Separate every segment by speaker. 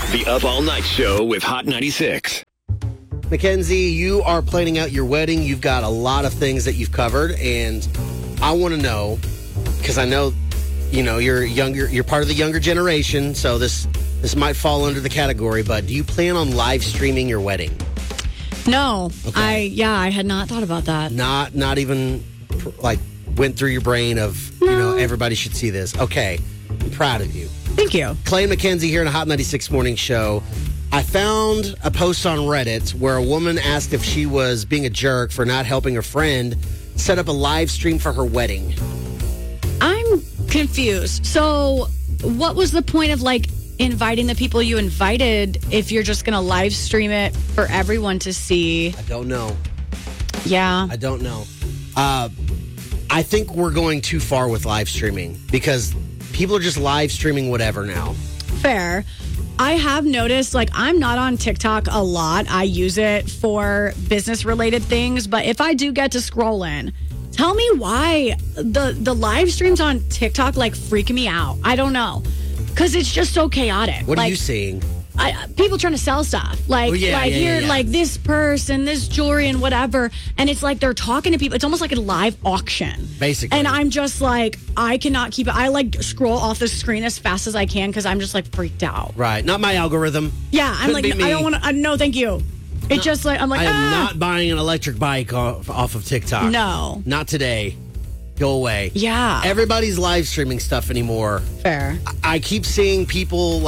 Speaker 1: The Up All Night Show with Hot 96.
Speaker 2: Mackenzie, you are planning out your wedding. You've got a lot of things that you've covered, and I want to know, because I know, you're younger. You're part of the younger generation, so this might fall under the category. But do you plan on live streaming your wedding?
Speaker 3: No,
Speaker 2: Okay.
Speaker 3: I had not thought about that.
Speaker 2: Not even went through your brain of everybody should see this. Okay, I'm proud of you.
Speaker 3: Thank you.
Speaker 2: Clay and Mackenzie here in a Hot 96 morning show. I found a post on Reddit where a woman asked if she was being a jerk for not helping her friend set up a live stream for her wedding.
Speaker 3: I'm confused. So, what was the point of inviting the people you invited if you're just going to live stream it for everyone to see?
Speaker 2: I don't know.
Speaker 3: Yeah.
Speaker 2: I don't know. I think we're going too far with live streaming because people are just live streaming whatever now.
Speaker 3: Fair. I have noticed, I'm not on TikTok a lot. I use it for business-related things. But if I do get to scroll in, tell me why the live streams on TikTok, freak me out. I don't know. Because it's just so chaotic.
Speaker 2: What are you seeing?
Speaker 3: People trying to sell stuff. This purse and this jewelry and whatever. And it's they're talking to people. It's almost like a live auction.
Speaker 2: Basically.
Speaker 3: And I'm just I cannot keep it. I scroll off the screen as fast as I can because I'm just freaked out.
Speaker 2: Right. Not my algorithm.
Speaker 3: Yeah. I'm
Speaker 2: Couldn't be me.
Speaker 3: I don't want to. No, thank you. It's just I'm
Speaker 2: I am not buying an electric bike off of TikTok.
Speaker 3: No.
Speaker 2: Not today. Go away.
Speaker 3: Yeah.
Speaker 2: Everybody's live streaming stuff anymore.
Speaker 3: Fair.
Speaker 2: I keep seeing people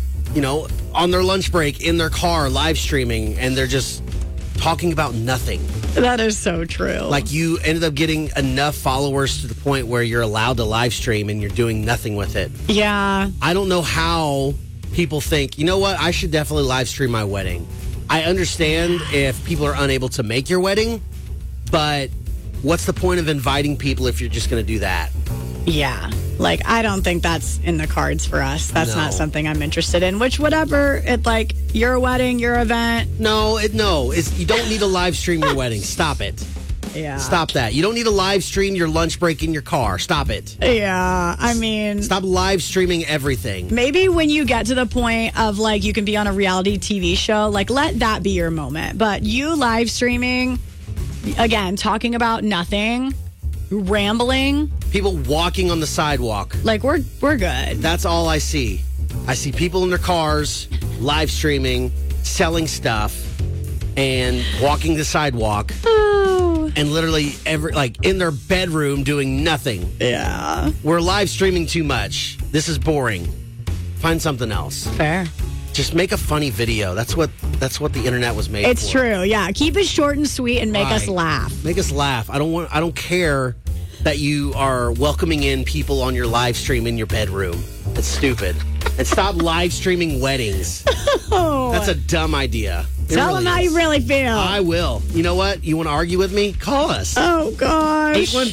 Speaker 2: on their lunch break in their car live streaming, and they're just talking about nothing.
Speaker 3: That is so true.
Speaker 2: You ended up getting enough followers to the point where you're allowed to live stream and you're doing nothing with it.
Speaker 3: Yeah.
Speaker 2: I don't know how people think, you know what, I should definitely live stream my wedding. I understand if people are unable to make your wedding, but what's the point of inviting people if you're just going to do that?
Speaker 3: Yeah. I don't think that's in the cards for us. That's
Speaker 2: No.
Speaker 3: not something I'm interested in. Which, whatever, your wedding, your event.
Speaker 2: No. You don't need to live stream your wedding. Stop it.
Speaker 3: Yeah.
Speaker 2: Stop that. You don't need to live stream your lunch break in your car. Stop it.
Speaker 3: Yeah. I mean,
Speaker 2: Stop live streaming everything.
Speaker 3: maybe when you get to the point of you can be on a reality TV show, let that be your moment. But you live streaming, again, talking about nothing, rambling.
Speaker 2: People walking on the sidewalk.
Speaker 3: We're good.
Speaker 2: That's all I see. I see people in their cars, live streaming, selling stuff, and walking the sidewalk.
Speaker 3: Oh.
Speaker 2: And literally in their bedroom doing nothing.
Speaker 3: Yeah.
Speaker 2: We're live streaming too much. This is boring. Find something else.
Speaker 3: Fair.
Speaker 2: Just make a funny video. That's what the internet was made for.
Speaker 3: It's true. Yeah. Keep it short and sweet and make us
Speaker 2: Right.
Speaker 3: laugh.
Speaker 2: Make us laugh. I don't care that you are welcoming in people on your live stream in your bedroom. That's stupid. And stop live streaming weddings.
Speaker 3: Oh.
Speaker 2: That's a dumb idea. It
Speaker 3: Tell
Speaker 2: really
Speaker 3: them how
Speaker 2: is.
Speaker 3: you really feel.
Speaker 2: I will. You know what? You want to argue with me? Call us.
Speaker 3: Oh, gosh.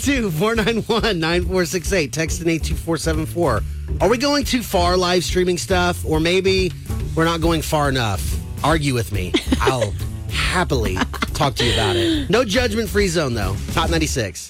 Speaker 2: 812-491-9468. Text in 82474. Are we going too far live streaming stuff? Or maybe we're not going far enough? Argue with me. I'll happily talk to you about it. No judgment-free zone, though. Top 96.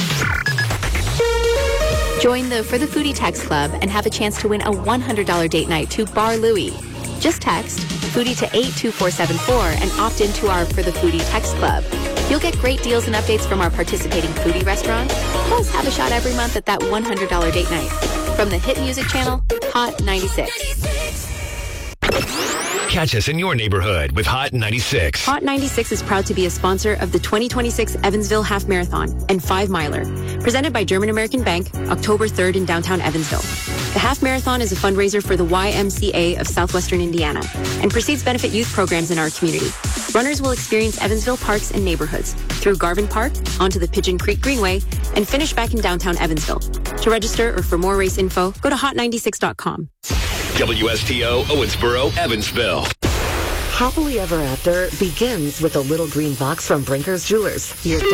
Speaker 4: Join the For the Foodie text club and have a chance to win a $100 date night to Bar Louie. Just text Foodie to 82474 and opt into our For the Foodie text club. You'll get great deals and updates from our participating foodie restaurants, plus have a shot every month at that $100 date night. From the hit music channel, Hot 96.
Speaker 1: Catch us in your neighborhood with Hot 96.
Speaker 5: Hot 96 is proud to be a sponsor of the 2026 Evansville Half Marathon and 5 Miler, presented by German American Bank, October 3rd in downtown Evansville. The Half Marathon is a fundraiser for the YMCA of Southwestern Indiana and proceeds benefit youth programs in our community. Runners will experience Evansville parks and neighborhoods through Garvin Park, onto the Pigeon Creek Greenway, and finish back in downtown Evansville. To register or for more race info, go to hot96.com.
Speaker 1: WSTO, Owensboro, Evansville.
Speaker 6: Happily Ever After begins with a little green box from Brinker's Jewelers. Your